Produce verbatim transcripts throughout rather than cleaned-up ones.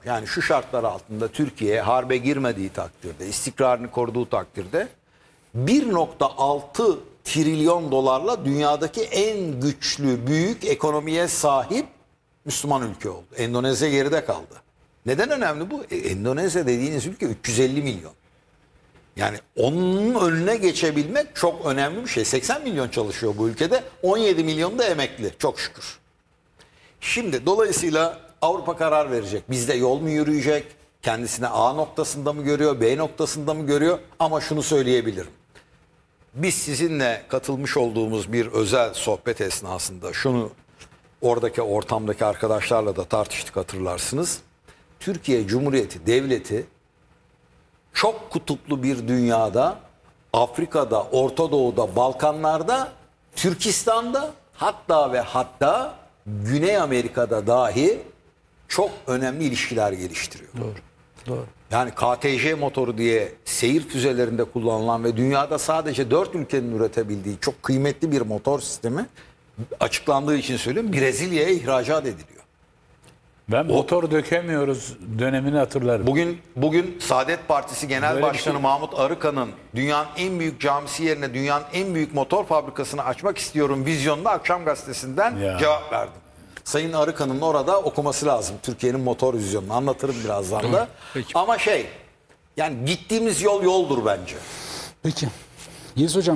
Yani şu şartlar altında Türkiye harbe girmediği takdirde, istikrarını koruduğu takdirde bir nokta altı trilyon dolarla dünyadaki en güçlü, büyük ekonomiye sahip Müslüman ülke oldu. Endonezya geride kaldı. Neden önemli bu? E, Endonezya dediğiniz ülke üç yüz elli milyon. Yani onun önüne geçebilmek çok önemli bir şey. seksen milyon çalışıyor bu ülkede. on yedi milyon da emekli. Çok şükür. Şimdi dolayısıyla Avrupa karar verecek. Bizde yol mu yürüyecek? Kendisine A noktasında mı görüyor? B noktasında mı görüyor? Ama şunu söyleyebilirim. Biz sizinle katılmış olduğumuz bir özel sohbet esnasında şunu oradaki ortamdaki arkadaşlarla da tartıştık, hatırlarsınız. Türkiye Cumhuriyeti Devleti çok kutuplu bir dünyada, Afrika'da, Orta Doğu'da, Balkanlar'da, Türkistan'da, hatta ve hatta Güney Amerika'da dahi çok önemli ilişkiler geliştiriyor. Doğru. Doğru. Yani K T J motoru diye seyir füzelerinde kullanılan ve dünyada sadece dört ülkenin üretebildiği çok kıymetli bir motor sistemi, açıklandığı için söylüyorum, Brezilya'ya ihracat ediliyor. Ben motor dökemiyoruz dönemini hatırlarım. Bugün bugün Saadet Partisi Genel Böyle bir Başkanı şey- Mahmut Arıkan'ın dünyanın en büyük camisi yerine dünyanın en büyük motor fabrikasını açmak istiyorum vizyonuna Akşam Gazetesi'nden Ya. cevap verdim. Sayın Arıkan'ın orada okuması lazım Türkiye'nin motor vizyonunu, anlatırım birazdan da. Peki. Ama şey, yani gittiğimiz yol yoldur bence. Peki. Yeliz Hocam,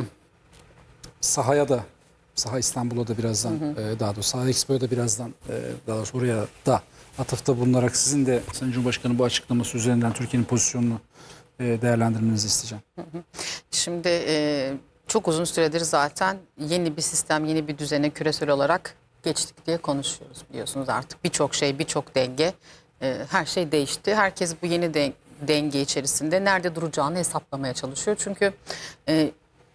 sahaya da, Saha İstanbul'a da birazdan, e, daha doğrusu Saha Expo'ya da birazdan, e, daha doğrusu oraya da atıfta bulunarak sizin de Sayın Cumhurbaşkanı bu açıklaması üzerinden Türkiye'nin pozisyonunu e, değerlendirmenizi isteyeceğim. Şimdi e, çok uzun süredir zaten yeni bir sistem, yeni bir düzene küresel olarak geçtik diye konuşuyoruz, biliyorsunuz artık. Birçok şey, birçok denge, e, her şey değişti. Herkes bu yeni de, denge içerisinde nerede duracağını hesaplamaya çalışıyor. Çünkü e,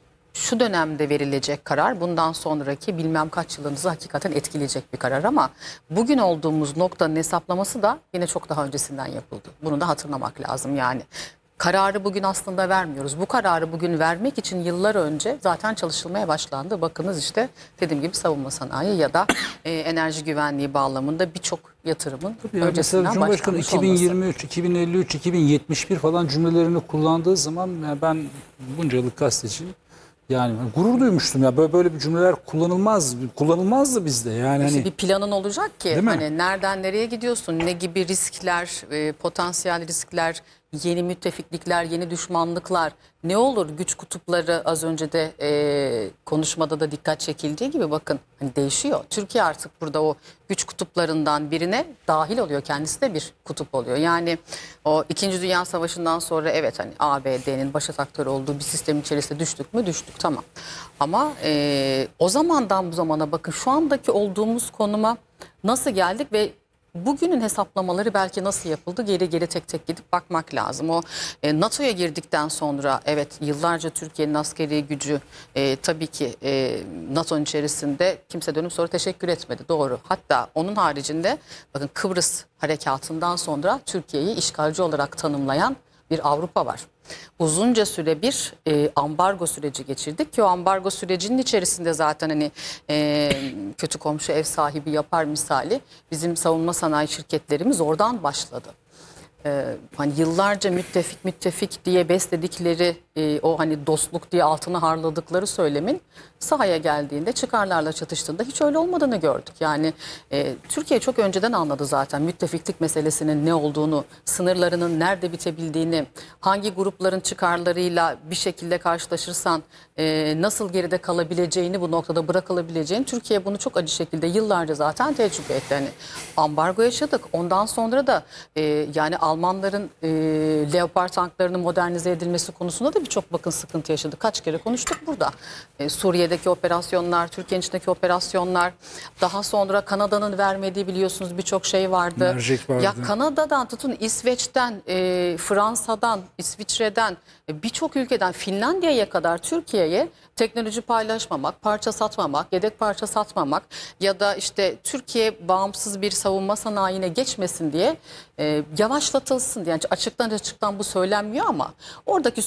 şu dönemde verilecek karar bundan sonraki bilmem kaç yılınızı hakikaten etkileyecek bir karar, ama bugün olduğumuz noktanın hesaplaması da yine çok daha öncesinden yapıldı. Bunu da hatırlamak lazım yani. Kararı bugün aslında vermiyoruz. Bu kararı bugün vermek için yıllar önce zaten çalışılmaya başlandı. Bakınız işte dediğim gibi savunma sanayi ya da e, enerji güvenliği bağlamında birçok yatırımın Yani öncesinden mesela Cumhurbaşkanı başlanmış iki bin olması. yirmi üç, iki bin elli üç, iki bin yetmiş bir falan cümlelerini kullandığı zaman yani ben bunca yıllık gazeteciyim. Yani gurur duymuştum ya, böyle böyle bir cümleler kullanılmaz, kullanılmazdı bizde yani İşte hani. bir planın olacak ki Değil mi? hani nereden nereye gidiyorsun, ne gibi riskler, e, potansiyel riskler, yeni müttefiklikler, yeni düşmanlıklar, ne olur güç kutupları, az önce de e, konuşmada da dikkat çekildiği gibi bakın hani değişiyor. Türkiye artık burada o güç kutuplarından birine dahil oluyor, kendisi de bir kutup oluyor. Yani o İkinci Dünya Savaşı'ndan sonra evet hani A B D'nin başat aktörü olduğu bir sistem içerisinde düştük mü düştük, tamam. Ama e, o zamandan bu zamana bakın, şu andaki olduğumuz konuma nasıl geldik ve bugünün hesaplamaları belki nasıl yapıldı, geri geri tek tek gidip bakmak lazım. O e, NATO'ya girdikten sonra evet yıllarca Türkiye'nin askeri gücü e, tabii ki e, NATO'nun içerisinde kimse dönüp sonra teşekkür etmedi, doğru. Hatta onun haricinde bakın Kıbrıs harekatından sonra Türkiye'yi işgalci olarak tanımlayan bir Avrupa var. Uzunca süre bir e, ambargo süreci geçirdik ki o ambargo sürecinin içerisinde zaten hani e, kötü komşu ev sahibi yapar misali bizim savunma sanayi şirketlerimiz oradan başladı. E, hani yıllarca müttefik müttefik diye besledikleri e, o hani dostluk diye altına harladıkları söylemin sahaya geldiğinde, çıkarlarla çatıştığında hiç öyle olmadığını gördük. Yani e, Türkiye çok önceden anladı zaten müttefiklik meselesinin ne olduğunu, sınırlarının nerede bitebildiğini, hangi grupların çıkarlarıyla bir şekilde karşılaşırsan e, nasıl geride kalabileceğini, bu noktada bırakılabileceğini, Türkiye bunu çok acı şekilde yıllarca zaten tecrübe etti. Yani ambargo yaşadık. Ondan sonra da e, yani Almanların e, Leopard tanklarının modernize edilmesi konusunda da birçok bakın sıkıntı yaşadık. Kaç kere konuştuk burada. E, Suriye'deki operasyonlar, Türkiye'nin içindeki operasyonlar, daha sonra Kanada'nın vermediği biliyorsunuz birçok şey vardı. Mercek vardı. Ya Kanada'dan tutun İsveç'ten, e, Fransa'dan, İsviçre'den, e, birçok ülkeden Finlandiya'ya kadar Türkiye'ye teknoloji paylaşmamak, parça satmamak, yedek parça satmamak ya da işte Türkiye bağımsız bir savunma sanayine geçmesin diye e, yavaşlatılsın diye. Yani açıktan açıktan bu söylenmiyor ama oradaki süreçler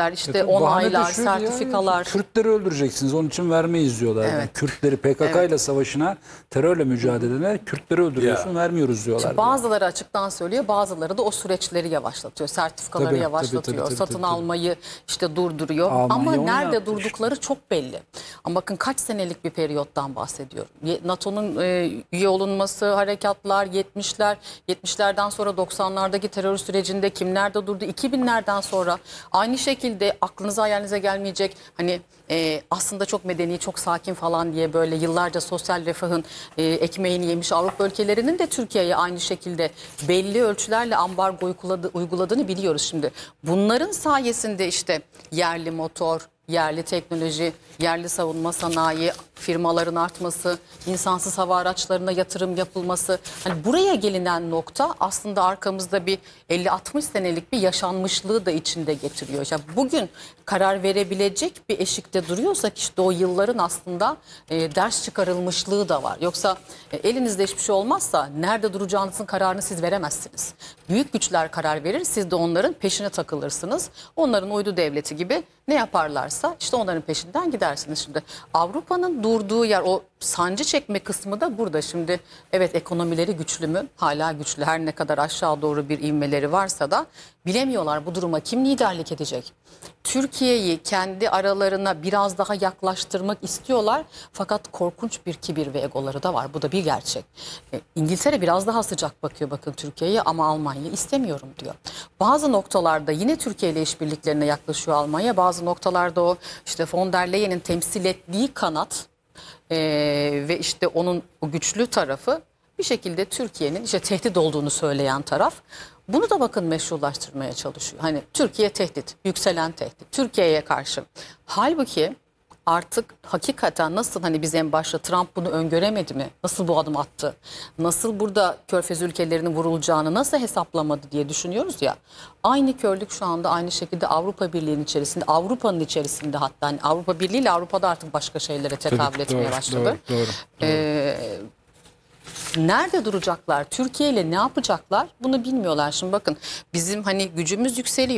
görüşler, işte Tabii bahane de onaylar, şuydu ya, sertifikalar. Kürtleri öldüreceksiniz, onun için vermeyiz diyorlar. Evet. Kürtleri P K K ile savaşına, terörle mücadelene Kürtleri öldürüyorsun, Ya. vermiyoruz diyorlar. Bazıları açıktan söylüyor, bazıları da o süreçleri yavaşlatıyor. Sertifikaları Tabii, yavaşlatıyor, tabii, tabii, tabii, satın tabii. almayı işte durduruyor. Almanya Ama onu nerede yaptı durdukları çok belli. Ama bakın kaç senelik bir periyottan bahsediyorum. Ye- NATO'nun e, üye olunması, harekatlar, yetmişler, yetmişlerden sonra doksanlardaki terör sürecinde kim nerede durdu, iki binlerden sonra aynı şekilde aklınıza hayalinize gelmeyecek hani e, aslında çok medeni, çok sakin falan diye böyle yıllarca sosyal refahın e, ekmeğini yemiş Avrupa ülkelerinin de Türkiye'ye aynı şekilde belli ölçülerle ambargo uyguladı, uyguladığını biliyoruz şimdi. Bunların sayesinde işte yerli motor, yerli teknoloji, yerli savunma sanayi firmaların artması, insansız hava araçlarına yatırım yapılması. Hani buraya gelinen nokta aslında arkamızda bir elli altmış senelik bir yaşanmışlığı da içinde getiriyor. İşte bugün karar verebilecek bir eşikte duruyorsak işte o yılların aslında e, ders çıkarılmışlığı da var. Yoksa e, elinizde hiçbir şey olmazsa nerede duracağınızın kararını siz veremezsiniz. Büyük güçler karar verir, siz de onların peşine takılırsınız. Onların uydu devleti gibi ne yaparlarsa işte onların peşinden gidersiniz. Şimdi Avrupa'nın durduğu yer, o sancı çekme kısmı da burada. Şimdi evet, ekonomileri güçlü mü? Hala güçlü. Her ne kadar aşağı doğru bir ivmeleri varsa da bilemiyorlar bu duruma kim liderlik edecek. Türkiye'yi kendi aralarına biraz daha yaklaştırmak istiyorlar. Fakat korkunç bir kibir ve egoları da var. Bu da bir gerçek. E, İngiltere biraz daha sıcak bakıyor bakın Türkiye'ye ama Almanya istemiyorum diyor. Bazı noktalarda yine Türkiye ile işbirliklerine yaklaşıyor Almanya. Bazı noktalarda o işte von der Leyen'in temsil ettiği kanat e, ve işte onun o güçlü tarafı bir şekilde Türkiye'nin işte tehdit olduğunu söyleyen taraf. Bunu da bakın meşrulaştırmaya çalışıyor. Hani Türkiye tehdit, yükselen tehdit. Türkiye'ye karşı. Halbuki artık hakikaten nasıl hani biz en başta Trump bunu öngöremedi mi? Nasıl bu adım attı? Nasıl burada Körfez ülkelerinin vurulacağını nasıl hesaplamadı diye düşünüyoruz ya. Aynı körlük şu anda aynı şekilde Avrupa Birliği'nin içerisinde, Avrupa'nın içerisinde hatta hani Avrupa Birliği ile Avrupa'da artık başka şeylere tekabül etmeye doğru, başladı. doğru, doğru, Ee, Nerede duracaklar? Türkiye ile ne yapacaklar? Bunu bilmiyorlar. Şimdi bakın bizim hani gücümüz yükseliyor.